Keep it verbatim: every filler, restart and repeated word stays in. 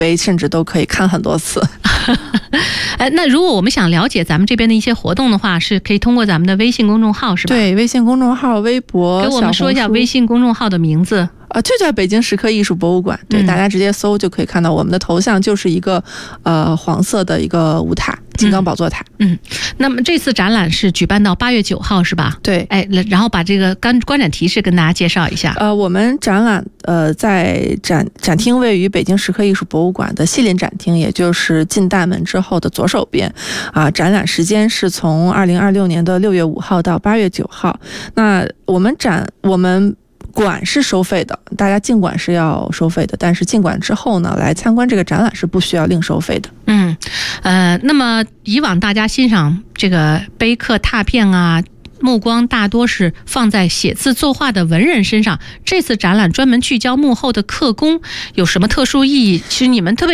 碑，甚至都可以看很多次。 哎，那如果我们想了解咱们这边的一些活动的话，是可以通过咱们的微信公众号是吧？ 对，微信公众号、微博， 给我们说一下微信公众号的名字。 呃，就叫北京石刻艺术博物馆。对、嗯，大家直接搜就可以看到我们的头像，就是一个呃黄色的一个舞塔，金刚宝座塔。 嗯，嗯那么这次展览是举办到八月九号是吧？ 对， 哎，然后把这个观观展提示跟大家介绍一下。 呃，我们展览呃在展展厅位于北京石刻艺术博物馆的西临展厅，也就是进大门之后的左手边。啊，展览时间是从二零二六年的六月五号到八月九号。那我们展我们。馆是收费的，大家进馆是要收费的，但是进馆之后呢，来参观这个展览是不需要另收费的。 嗯，呃，那么以往大家欣赏这个碑刻拓片啊，目光大多是放在写字作画的文人身上，这次展览专门聚焦幕后的刻工，有什么特殊意义？其实你们特别